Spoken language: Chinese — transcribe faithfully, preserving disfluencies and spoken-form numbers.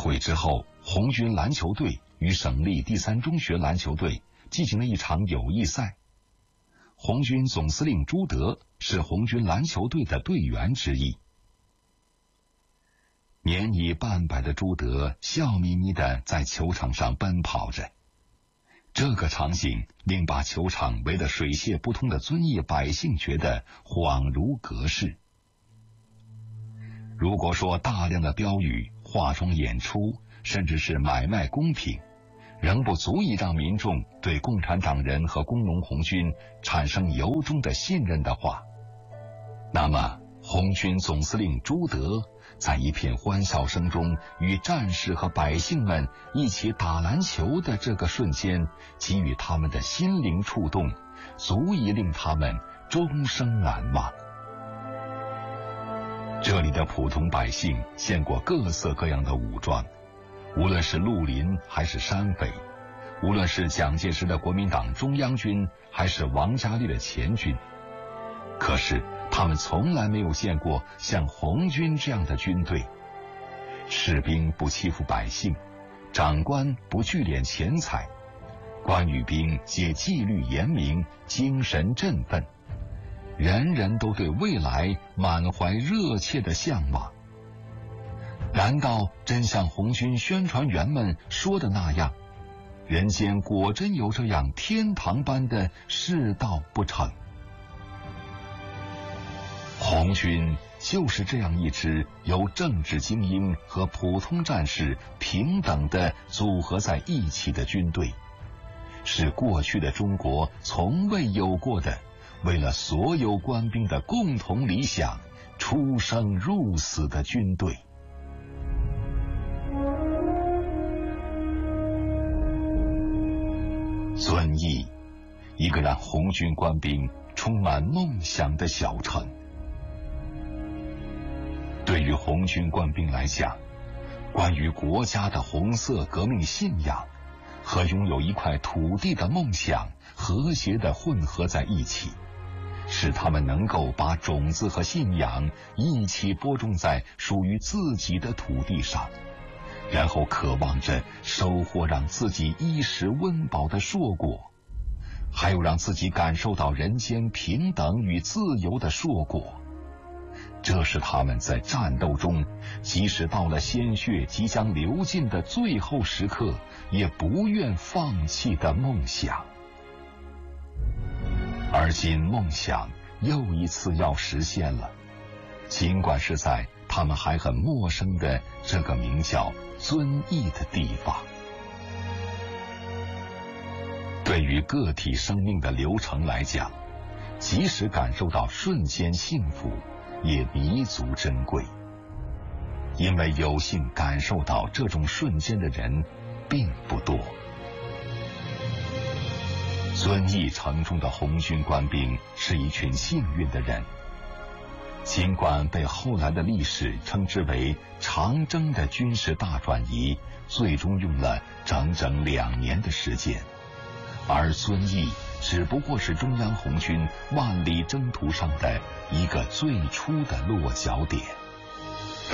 会之后，红军篮球队与省立第三中学篮球队进行了一场友谊赛。红军总司令朱德是红军篮球队的队员之一。年已半百的朱德笑眯眯地在球场上奔跑着，这个场景令把球场围得水泄不通的遵义百姓觉得恍如隔世。如果说大量的标语、化妆演出，甚至是买卖公平，仍不足以让民众对共产党人和工农红军产生由衷的信任的话，那么红军总司令朱德在一片欢笑声中与战士和百姓们一起打篮球的这个瞬间，给予他们的心灵触动，足以令他们终生难忘。这里的普通百姓见过各色各样的武装，无论是绿林还是山匪，无论是蒋介石的国民党中央军还是王家卫的前军，可是他们从来没有见过像红军这样的军队。士兵不欺负百姓，长官不聚敛钱财，官与兵皆纪律严明，精神振奋，人人都对未来满怀热切的向往。难道真像红军宣传员们说的那样，人间果真有这样天堂般的世道不成？红军就是这样一支由政治精英和普通战士平等地组合在一起的军队，是过去的中国从未有过的，为了所有官兵的共同理想出生入死的军队。遵义，一个让红军官兵充满梦想的小城。对于红军官兵来讲，关于国家的红色革命信仰和拥有一块土地的梦想和谐地混合在一起，使他们能够把种子和信仰一起播种在属于自己的土地上，然后渴望着收获让自己衣食温饱的硕果，还有让自己感受到人间平等与自由的硕果。这是他们在战斗中，即使到了鲜血即将流尽的最后时刻，也不愿放弃的梦想。而今梦想又一次要实现了，尽管是在他们还很陌生的这个名叫遵义的地方。对于个体生命的流程来讲，即使感受到瞬间幸福，也弥足珍贵，因为有幸感受到这种瞬间的人并不多。遵义城中的红军官兵是一群幸运的人，尽管被后来的历史称之为长征的军事大转移，最终用了整整两年的时间，而遵义只不过是中央红军万里征途上的一个最初的落脚点。